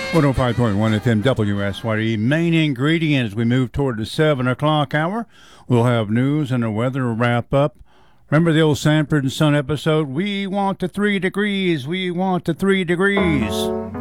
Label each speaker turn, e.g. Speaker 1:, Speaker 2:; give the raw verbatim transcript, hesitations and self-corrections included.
Speaker 1: one oh five point one F M W S Y D. Main ingredient as we move toward the seven o'clock hour. We'll have news and a weather wrap up. Remember the old Sanford and Son episode? We want the three degrees. We want the three degrees.